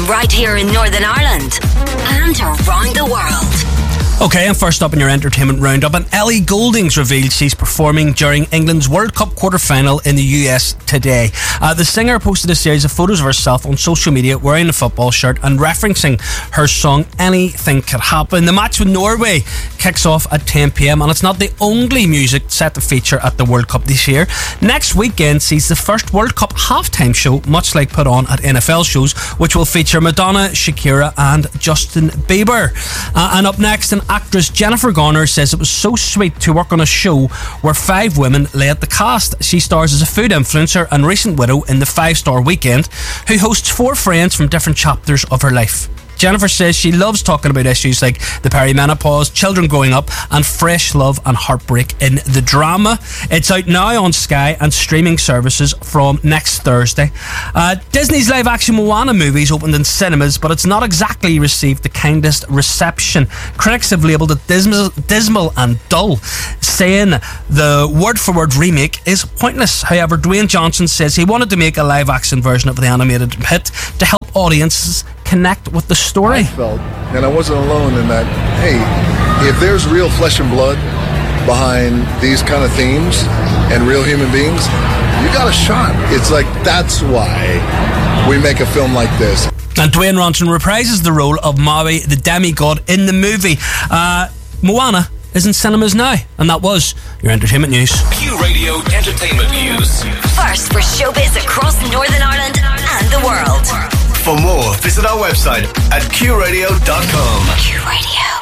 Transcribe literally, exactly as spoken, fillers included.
right here in Northern Ireland and around the world. Okay, and first up in your entertainment roundup, and Ellie Goulding's revealed she's performing during England's World Cup quarter-final in the U S today. Uh, the singer posted a series of photos of herself on social media wearing a football shirt and referencing her song Anything Could Happen. The match with Norway kicks off at ten p.m, and it's not the only music set to feature at the World Cup this year. Next weekend sees the first World Cup halftime show, much like put on at N F L shows, which will feature Madonna, Shakira and Justin Bieber. Uh, and up next, an actress Jennifer Garner says it was so sweet to work on a show where five women led the cast. She stars as a food influencer and recent widow in The Five Star Weekend, who hosts four friends from different chapters of her life. Jennifer says she loves talking about issues like the perimenopause, children growing up, and fresh love and heartbreak in the drama. It's out now on Sky and streaming services from next Thursday. Uh, Disney's live-action Moana movies opened in cinemas, but it's not exactly received the kindest reception. Critics have labelled it dismal, dismal and dull, saying the word-for-word remake is pointless. However, Dwayne Johnson says he wanted to make a live-action version of the animated hit to help audiences connect with the story. I felt, and I wasn't alone in that, hey, if there's real flesh and blood behind these kind of themes and real human beings, you got a shot. It's like, that's why we make a film like this. And Dwayne Johnson reprises the role of Maui, the demigod, in the movie. Uh, Moana is in cinemas now, and that was your entertainment news. Q Radio Entertainment News. First for showbiz across Northern Ireland and the world. For more, visit our website at q radio dot com. Q Radio.